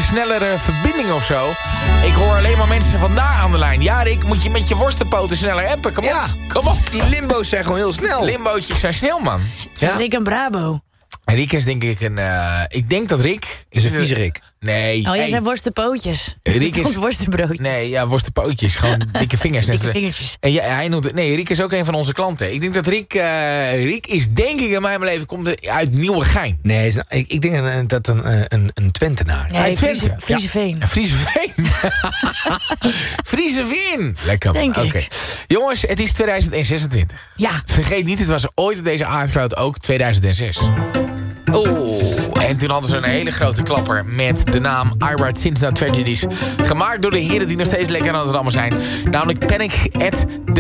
snellere verbinding of zo. Ik hoor alleen maar mensen vandaar aan de lijn. Ja, Rick, moet je met je worstenpoten sneller appen? Kom op, kom op. Die limbo's zijn gewoon heel snel. Limbootjes zijn snel, man. Dat is Rick en Brabo. Rick is denk ik een... ik denk dat Rick... Is een viezerik. Nee. Oh, jij zijn worstenpootjes. Rick is... worstenbroodjes. Nee, ja, worstenpootjes. Gewoon dikke vingers. Dikke vingertjes. En ja, hij noemt het... Nee, Rick is ook een van onze klanten. Ik denk dat Rick... Rick is denk ik in mijn leven... komt uit Nieuwegein. Nee, ik denk dat een Twentenaar. Nee, Twente. Frieseveen. Ja, Frieseveen. Frieseveen. Lekker. Denk ik. Oké. Jongens, het is 2026. Ja. Vergeet niet, het was ooit deze aardkloot ook 2006. Oh, en toen hadden ze een hele grote klapper met de naam I Write Sins Not Tragedies. Gemaakt door de heren die nog steeds lekker aan het rammen zijn. Namelijk Panic at the